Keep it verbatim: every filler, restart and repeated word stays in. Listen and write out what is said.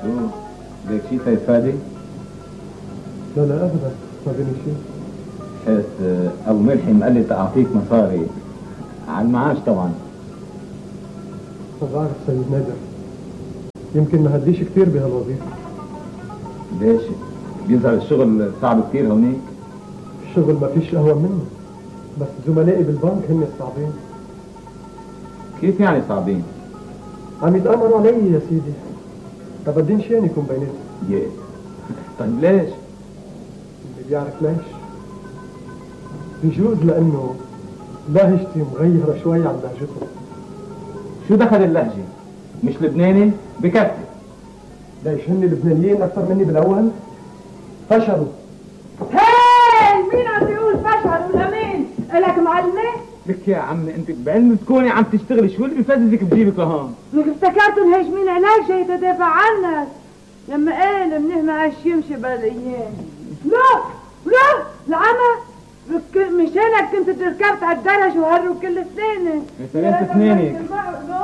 شو؟ بدك شيء سيد فادي؟ لا لا ابدا ما بيني شيء. حس ابو ملحم قال لي تعطيك مصاري على المعاش طبعا. ما بعرف سيد نادر، يمكن ما هديش كثير بهالوظيفة. ليش؟ بيظهر الشغل صعب كثير هونيك؟ الشغل ما فيش اهون منه، بس زملائي بالبنك هن الصعبين. كيف يعني صعبين؟ عم يتآمروا علي يا سيدي، ما بدين شيء يكون بيناتهم. ياه طيب ليش؟ اللي بيعرف ليش؟ بيجوز لانه لهجتي مغيرة شوي عن لهجتهم. شو دخل اللهجة؟ مش لبناني؟ بكفي. ليش هن لبنانيين اكثر مني بالاول؟ فشلوا. هاي مين عم بيقول فشلوا لمين؟ الك معلمة؟ لك يا عمي انت بعلم تكوني عم تشتغلي، شو اللي بفززك بجيبك لهون؟ لك افتكرتوا هيش مين علاج جاي تدافع عنك لما قال منيح ما عاش يمشي بالايام. لا لا العمى مشانك كنت ركبت على الدرج وهروا كل سنة. يا سلامة سنينك.